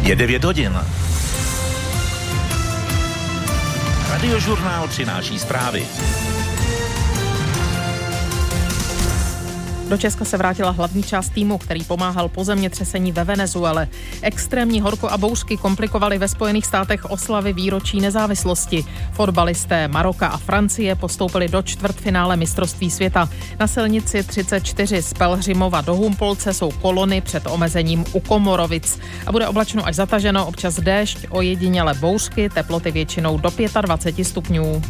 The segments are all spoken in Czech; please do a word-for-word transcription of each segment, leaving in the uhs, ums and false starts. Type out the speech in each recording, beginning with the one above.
Je devět hodin. Radiožurnál přináší zprávy. Do Česka se vrátila hlavní část týmu, který pomáhal po zemětřesení ve Venezuele. Extrémní horko a bouřky komplikovaly ve Spojených státech oslavy výročí nezávislosti. Fotbalisté Maroka a Francie postoupili do čtvrtfinále mistrovství světa. Na silnici třicet čtyři z Pelhřimova do Humpolce jsou kolony před omezením u Komorovic. A bude oblačno až zataženo, občas déšť, ojediněle bouřky, teploty většinou do dvacet pět stupňů.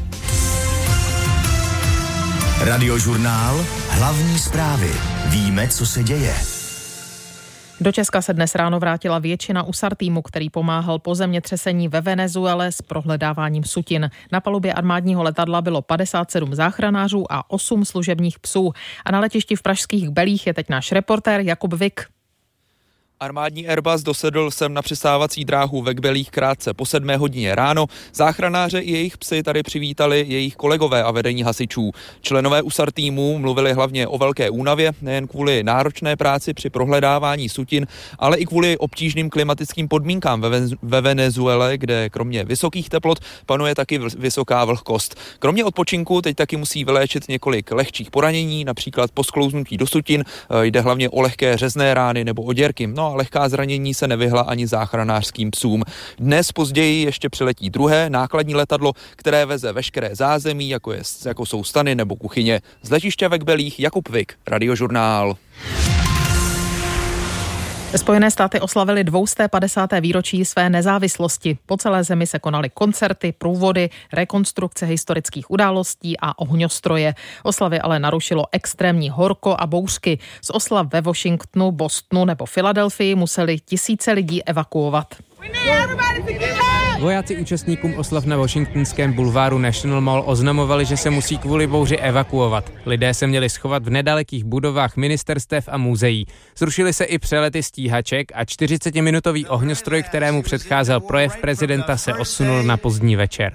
Radiožurnál, hlavní zprávy. Víme, co se děje. Do Česka se dnes ráno vrátila většina U S A R týmu, který pomáhal po zemětřesení ve Venezuele s prohledáváním sutin. Na palubě armádního letadla bylo padesát sedm záchranářů a osm služebních psů. A na letišti v pražských Belích je teď náš reportér Jakub Vik. Armádní Airbus dosedl sem na přistávací dráhu ve Kbelích krátce po sedmé hodině ráno. Záchranáře i jejich psy tady přivítali jejich kolegové a vedení hasičů. Členové U S A R týmu mluvili hlavně o velké únavě, nejen kvůli náročné práci při prohledávání sutin, ale i kvůli obtížným klimatickým podmínkám ve, ve Venezuele, kde kromě vysokých teplot panuje taky vysoká vlhkost. Kromě odpočinku teď taky musí vyléčit několik lehčích poranění, například po sklouznutí do sutin, jde hlavně o lehké řezné rány nebo oděrky. No, lehká zranění se nevyhla ani záchranářským psům. Dnes později ještě přiletí druhé nákladní letadlo, které veze veškeré zázemí, jako, je, jako jsou stany nebo kuchyně. Z letiště ve Kbelích Jakub Vik, Radiožurnál. Spojené státy oslavily dvě stě padesáté výročí své nezávislosti. Po celé zemi se konaly koncerty, průvody, rekonstrukce historických událostí a ohňostroje. Oslavy ale narušilo extrémní horko a bouřky. Z oslav ve Washingtonu, Bostonu nebo Filadelfii museli tisíce lidí evakuovat. Vojáci účastníkům oslav na washingtonském bulváru National Mall oznamovali, že se musí kvůli bouři evakuovat. Lidé se měli schovat v nedalekých budovách ministerstev a muzeí. Zrušily se i přelety stíhaček a čtyřicetiminutový ohňostroj, kterému předcházel projev prezidenta, se odsunul na pozdní večer.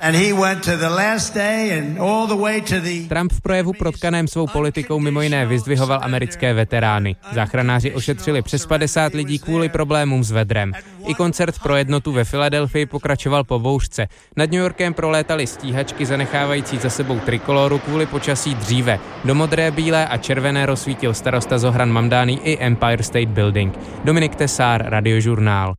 Trump v projevu protkaném svou politikou mimo jiné vyzdvihoval americké veterány. Záchranáři ošetřili přes padesát lidí kvůli problémům s vedrem. I koncert pro jednotu ve Filadelfii pokračoval po bouřce. Nad New Yorkem prolétaly stíhačky zanechávající za sebou trikoloru kvůli počasí dříve. Do modré, bílé a červené rozsvítil starosta Zohran Mamdani i Empire State Building. Dominik Tesár, Radiožurnál.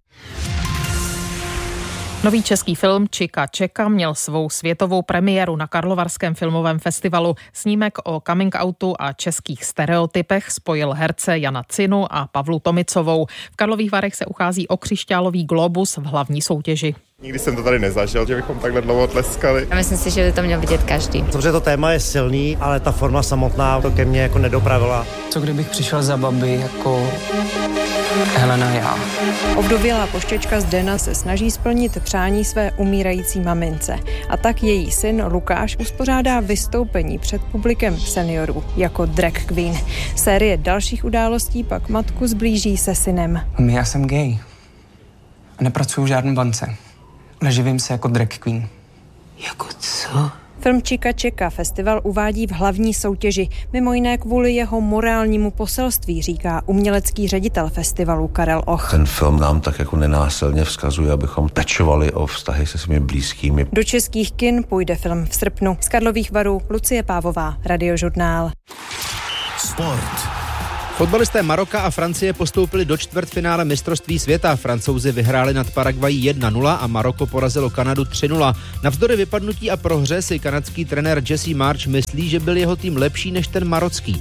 Nový český film Čika Čeka měl svou světovou premiéru na Karlovarském filmovém festivalu. Snímek o coming outu a českých stereotypech spojil herce Jana Cinu a Pavlu Tomicovou. V Karlových Varech se uchází o křišťálový globus v hlavní soutěži. Nikdy jsem to tady nezažil, že bychom takhle dlouho tleskali. Já myslím si, že by to měl vidět každý. Dobře, to téma je silný, ale ta forma samotná to ke mně jako nedopravila. Co kdybych přišel za babi jako Helena já? Ovdovělá pošťačka Zdena se snaží splnit přání své umírající mamince. A tak její syn Lukáš uspořádá vystoupení před publikem seniorů jako drag queen. Série dalších událostí pak matku zblíží se synem. Já jsem gay. A nepracuju v žádné bance. Ale živím se jako drag queen. Jako co? Film Čika Čeka festival uvádí v hlavní soutěži, mimo jiné kvůli jeho morálnímu poselství, říká umělecký ředitel festivalu Karel Och. Ten film nám tak jako nenásilně vzkazuje, abychom pečovali o vztahy se svými blízkými. Do českých kin půjde film v srpnu. Z Karlových Varů Lucie Pávová, Radiožurnál. Sport. Fotbalisté Maroka a Francie postoupili do čtvrtfinále mistrovství světa. Francouzi vyhráli nad Paraguají jedna nula a Maroko porazilo Kanadu tři nula. Navzdory vypadnutí a prohře si kanadský trenér Jesse Marsch myslí, že byl jeho tým lepší než ten marocký.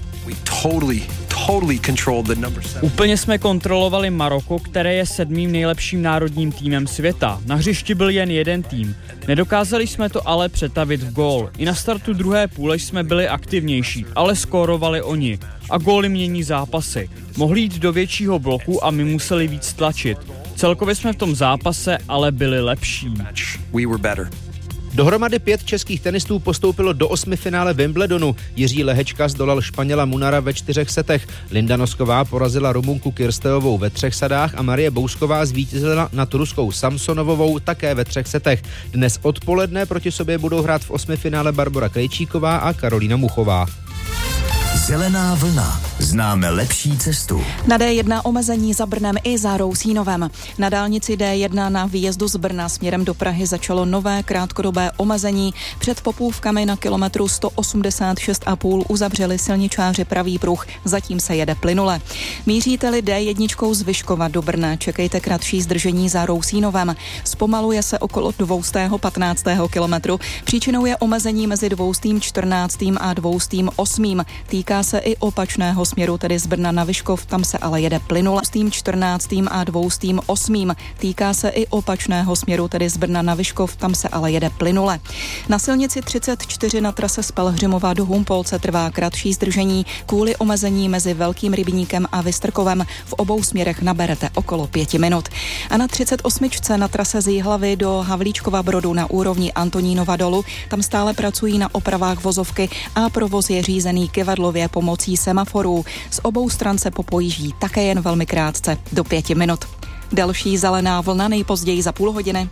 Úplně jsme kontrolovali Maroko, které je sedmým nejlepším národním týmem světa. Na hřišti byl jen jeden tým. Nedokázali jsme to ale přetavit v gól. I na startu druhé půle jsme byli aktivnější, ale skórovali oni. A góly mění zápasy. Mohli jít do většího bloku a my museli víc tlačit. Celkově jsme v tom zápase ale byli lepší. Dohromady pět českých tenistů postoupilo do osmifinále Wimbledonu. Jiří Lehečka zdolal Španěla Munara ve čtyřech setech. Linda Nosková porazila Rumunku Kirsteovou ve třech sadách a Marie Bousková zvítězila nad Ruskou Samsonovovou také ve třech setech. Dnes odpoledne proti sobě budou hrát v osmifinále Barbora Krejčíková a Karolína Muchová. Zelená vlna. Známe lepší cestu. Na D jedna omezení za Brnem i za Rousínovem. Na dálnici D jedna na výjezdu z Brna směrem do Prahy začalo nové krátkodobé omezení. Před Popůvkami na kilometru sto osmdesát šest a půl uzavřeli silničáři pravý pruh, zatím se jede plynule. Míříte-li D jedna z Vyškova do Brna, čekejte kratší zdržení za Rousínovem. Zpomaluje se okolo dvě stě patnáct kilometru. Příčinou je omezení mezi dvě stě čtrnáct a dvě stě osm. Týká se i opačného směru, tedy z Brna na Vyškov, tam se ale jede plynule. dvě stě čtrnáct a dvě stě osm. Týká se i opačného směru, tedy z Brna na Vyškov, tam se ale jede plynule. Na silnici třicet čtyři na trase z Pelhřimova do Humpolce trvá kratší zdržení kvůli omezení mezi Velkým Rybníkem a Vystrkovem. V obou směrech naberete okolo pěti minut. A na třicet osm na trase z Jihlavy do Havlíčkova Brodu na úrovni Antonínova dolu, tam stále pracují na opravách vozovky a provoz je řízený kyvadlově pomocí semaforů. Z obou stran se popojíždí také jen velmi krátce, do pěti minut. Další zelená vlna nejpozději za půl hodiny.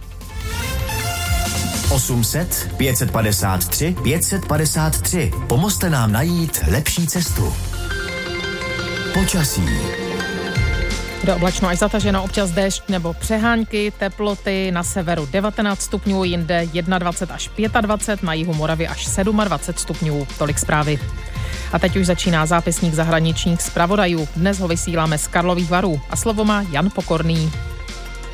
osm set, pět set padesát tři, pět set padesát tři. Pomozte nám najít lepší cestu. Počasí. Bude oblačno až zataženo, občas déšť nebo přehánky, teploty na severu devatenáct stupňů, jinde dvacet jedna až dvacet pět, na jihu Moravy až dvacet sedm stupňů. Tolik zprávy. A teď už začíná zápisník zahraničních zpravodajů. Dnes ho vysíláme z Karlových Varů a slovo má Jan Pokorný.